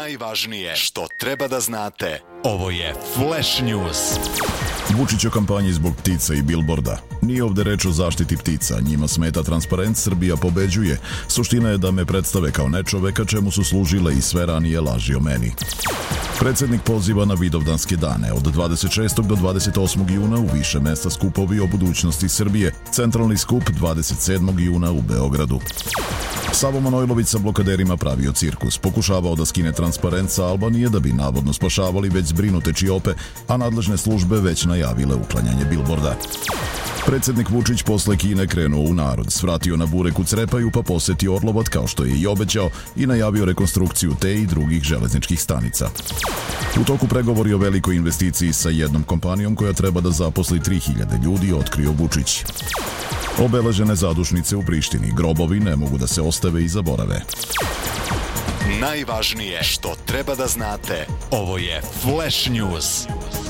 Najvažnije što treba da znate. Ovo je Flash News. Vučić o kampanji zbog ptica i bilborda. Nije ovde reč o zaštiti ptica, njima smeta transparent Srbija pobeđuje. Suština je da me predstave kao nečoveka čemu su služile i sve ranije laži o meni. Predsednik poziva na Vidovdanske dane. Od 26. do 28. juna u više mesta skupovi o budućnosti Srbije. Centralni skup 27. juna u Beogradu. Savo Manojlović sa blokaderima pravio cirkus. Pokušavao da skine transparent sa Albanije da bi navodno spašavali već zbrinute Čiope, a nadležne službe već najavile uklanjanje bilborda. Predsednik Vučić posle Kine krenuo u narod, svratio na Burek u Crepaju pa posetio Orlovat kao što je i obećao i najavio rekonstrukciju te i drugih železničkih stanica. U toku pregovori o velikoj investiciji sa jednom kompanijom koja treba da zaposli 3000 ljudi, otkrio Vučić. Obeležene zadušnice u Prištini, grobovi ne mogu da se ostave i zaborave. Najvažnije što treba da znate. Ovo je Flash News.